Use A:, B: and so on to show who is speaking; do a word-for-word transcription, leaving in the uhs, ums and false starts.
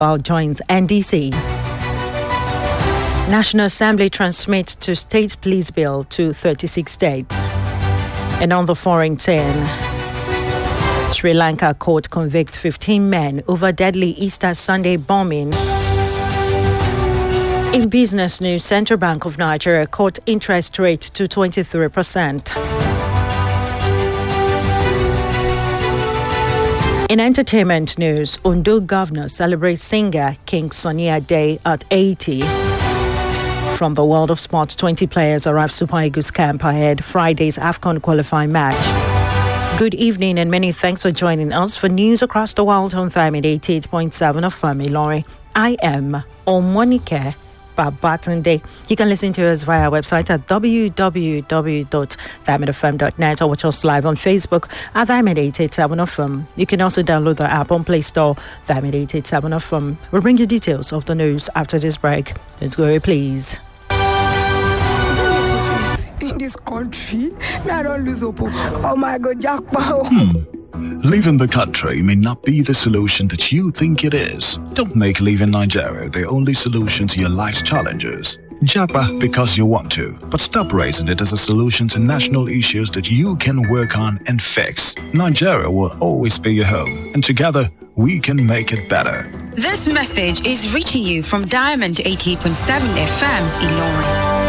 A: joins N D C. National Assembly transmits to state police bill to thirty-six states. And on the foreign ten, Sri Lanka court convicts fifteen men over deadly Easter Sunday bombing. In business news, Central Bank of Nigeria cut interest rate to twenty-three percent. In entertainment news, Ondo Governor celebrates singer King Sunny Ade at eighty. From the world of sport, twenty players arrive Super Eagles camp ahead Friday's AFCON qualifying match. Good evening and many thanks for joining us for news across the world on Thamid eighty-eight point seven of Femi Lori. I am Omonike Babatunde. You can listen to us via our website at w w w dot thamid f m dot net or watch us live on Facebook at Thamid eight eight seven F M. You can also download the app on Play Store, Thamid eight eight seven F M. We'll bring you details of the news after this break. Let's go, please.
B: In this country, I don't lose hope. Oh my God, jackpot.
C: Hmm. Leaving the country may not be the solution that you think it is. Don't make leaving Nigeria the only solution to your life's challenges. Japa because you want to, but stop raising it as a solution to national issues that you can work on and fix. Nigeria will always be your home, and together we can make it better.
D: This message is reaching you from Diamond eighty-eight point seven F M Ilorin.